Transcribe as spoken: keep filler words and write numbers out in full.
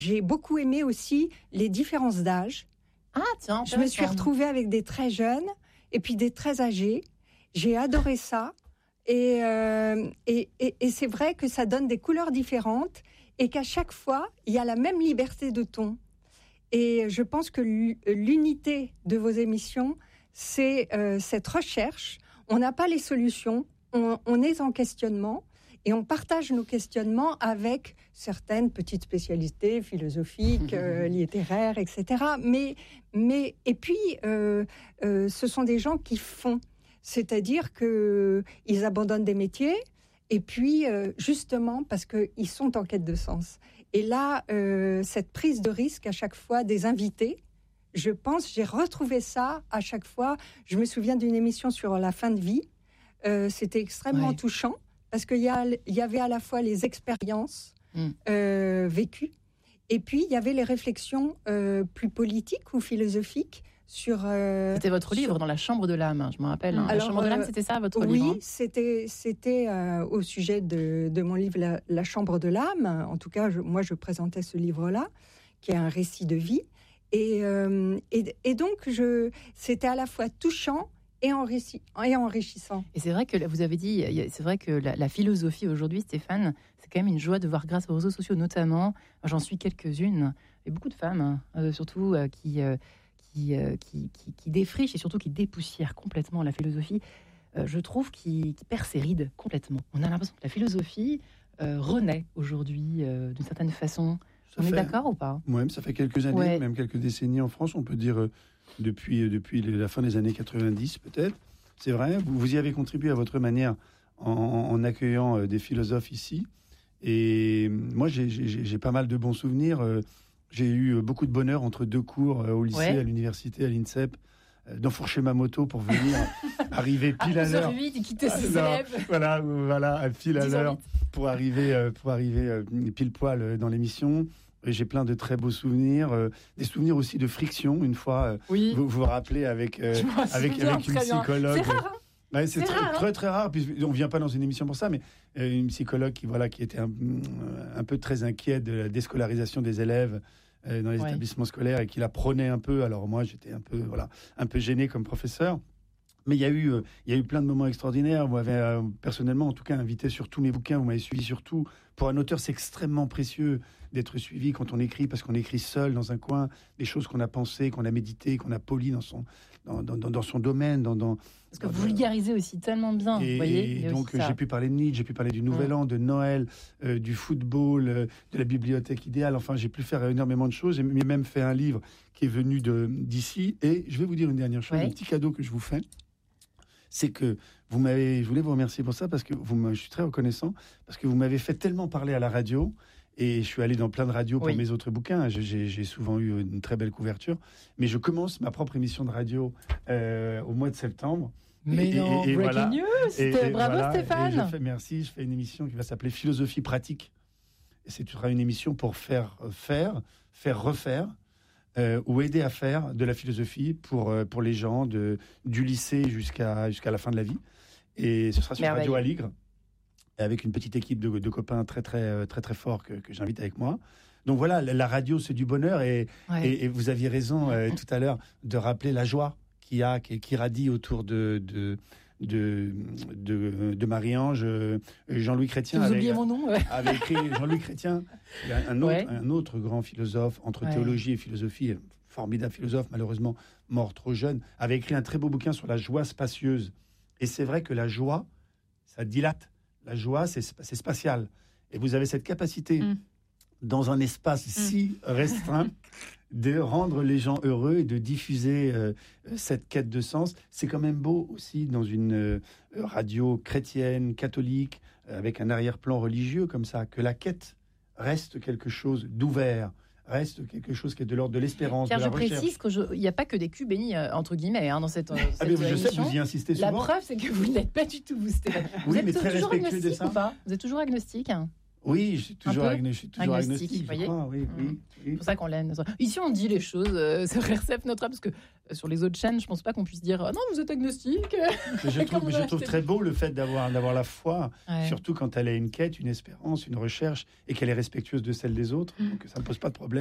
J'ai beaucoup aimé aussi les différences d'âge. Ah tiens, je me suis retrouvée avec des très jeunes et puis des très âgés. J'ai adoré ça. Et, euh, et, et, et c'est vrai que ça donne des couleurs différentes et qu'à chaque fois, il y a la même liberté de ton. Et je pense que l'unité de vos émissions, c'est euh, cette recherche. On n'a pas les solutions, on, on est en questionnement et on partage nos questionnements avec certaines petites spécialités philosophiques, euh, littéraires, et cetera. Mais, mais, et puis, euh, euh, ce sont des gens qui font. C'est-à-dire qu'ils abandonnent des métiers, et puis euh, justement parce qu'ils sont en quête de sens. Et là, euh, cette prise de risque à chaque fois des invités, je pense, j'ai retrouvé ça à chaque fois. Je me souviens d'une émission sur la fin de vie. Euh, c'était extrêmement ouais. touchant, parce qu'il y, a, il y avait à la fois les expériences mmh. euh, vécues, et puis il y avait les réflexions euh, plus politiques ou philosophiques. Sur, euh, c'était votre livre, sur... dans la chambre de l'âme, je me rappelle. Hein. Alors, la chambre de l'âme, euh, c'était ça, votre oui, livre? Oui, c'était, c'était euh, au sujet de, de mon livre la, la chambre de l'âme. En tout cas, je, moi, je présentais ce livre-là, qui est un récit de vie. Et, euh, et, et donc, je, c'était à la fois touchant et, enrichi, et enrichissant. Et c'est vrai que vous avez dit, c'est vrai que la, la philosophie aujourd'hui, Stéphane, c'est quand même une joie de voir, grâce aux réseaux sociaux notamment, j'en suis quelques-unes, et beaucoup de femmes, euh, surtout, euh, qui... Euh, Qui, euh, qui, qui, qui défriche et surtout qui dépoussière complètement la philosophie, euh, je trouve qu'il qui perd ses rides complètement. On a l'impression que la philosophie euh, renaît aujourd'hui euh, d'une certaine façon. Ça on fait, est d'accord ou pas? Oui, ça fait quelques années, ouais. même quelques décennies en France, on peut dire euh, depuis, euh, depuis la fin des années quatre-vingt-dix peut-être. C'est vrai, vous, vous y avez contribué à votre manière en, en accueillant euh, des philosophes ici. Et moi, j'ai, j'ai, j'ai pas mal de bons souvenirs. Euh, J'ai eu beaucoup de bonheur entre deux cours euh, au lycée, ouais. à l'université, à l'INSEP, euh, d'enfourcher ma moto pour venir arriver pile à l'heure. Vite, quitter ses élèves. Voilà, voilà, à pile à l'heure pour arriver, euh, pour arriver euh, pile poil euh, dans l'émission. Et j'ai plein de très beaux souvenirs, euh, des souvenirs aussi de friction. Une fois, euh, oui. vous vous rappelez avec euh, avec avec une psychologue. C'est rare. Hein Ouais, c'est, c'est très, rare, hein très très rare. Puis on vient pas dans une émission pour ça, mais euh, une psychologue qui voilà qui était un, un peu très inquiète de la déscolarisation des élèves euh, dans les ouais. établissements scolaires et qui la prônait un peu. Alors moi j'étais un peu voilà un peu gêné comme professeur. Mais il y a eu euh, il y a eu plein de moments extraordinaires. Vous m'avez euh, personnellement en tout cas invité sur tous mes bouquins. Vous m'avez suivi sur tout. Pour un auteur, c'est extrêmement précieux d'être suivi quand on écrit, parce qu'on écrit seul dans un coin des choses qu'on a pensées, qu'on a méditées, qu'on a polies dans son dans, dans, dans son domaine, dans, dans parce que vous vulgarisez aussi tellement bien, et, vous voyez. Et donc j'ai pu parler de Nietzsche, j'ai pu parler du Nouvel mmh. An, de Noël, euh, du football, euh, de la bibliothèque idéale. Enfin, j'ai pu faire énormément de choses. J'ai même fait un livre qui est venu de d'ici. Et je vais vous dire une dernière chose, ouais. un petit cadeau que je vous fais. C'est que vous m'avez, je voulais vous remercier pour ça parce que vous, je suis très reconnaissant parce que vous m'avez fait tellement parler à la radio et je suis allé dans plein de radios pour oui. mes autres bouquins. J'ai, j'ai souvent eu une très belle couverture, mais je commence ma propre émission de radio euh, au mois de septembre. Mais et, non, et, et breaking voilà. news, et, et bravo voilà, Stéphane. Et je fais, merci, je fais une émission qui va s'appeler Philosophie pratique. Et c'est sera une émission pour faire faire, faire refaire. Euh, ou aider à faire de la philosophie pour, euh, pour les gens de, du lycée jusqu'à, jusqu'à la fin de la vie. Et ce sera sur Radio Aligre, avec une petite équipe de, de copains très, très, très, très forts que, que j'invite avec moi. Donc voilà, la radio, c'est du bonheur. Et, ouais. et, et vous aviez raison euh, tout à l'heure de rappeler la joie qu'il y a, qui, qui radie autour de... de De, de, de Marie-Ange, Jean-Louis Chrétien. Vous oubliez mon nom, ouais. avait écrit Jean-Louis Chrétien, un autre, ouais. un autre grand philosophe entre ouais. théologie et philosophie, formidable philosophe, malheureusement mort trop jeune, avait écrit un très beau bouquin sur la joie spacieuse. Et c'est vrai que la joie, ça dilate. La joie, c'est, c'est spatial. Et vous avez cette capacité, mm. dans un espace mm. si restreint, de rendre les gens heureux et de diffuser euh, cette quête de sens. C'est quand même beau aussi dans une euh, radio chrétienne, catholique, euh, avec un arrière-plan religieux comme ça, que la quête reste quelque chose d'ouvert, reste quelque chose qui est de l'ordre de l'espérance, Car de la je recherche. précise qu'il n'y a pas que des culs bénis, euh, entre guillemets, hein, dans cette, euh, cette ah mais je émission. sais que vous y insistez souvent. La preuve, c'est que vous ne l'êtes pas du tout, vous, Stéphane. Vous oui, êtes mais très toujours respectueux agnostique de ça. ou pas? Vous êtes toujours agnostique hein? Oui, je suis toujours, agno- je suis toujours agnostique, agnostique, voyez. je crois, oui, oui, oui. C'est pour ça qu'on l'aime. Ici, on dit les choses euh, sur R C F Notre Dame, parce que euh, sur les autres chaînes, je pense pas qu'on puisse dire euh, non, vous êtes agnostique. Mais je trouve, mais je trouve très beau le fait d'avoir, d'avoir la foi, Ouais. surtout quand elle a une quête, une espérance, une recherche, et qu'elle est respectueuse de celle des autres. Mm. Donc ça ne pose pas de problème.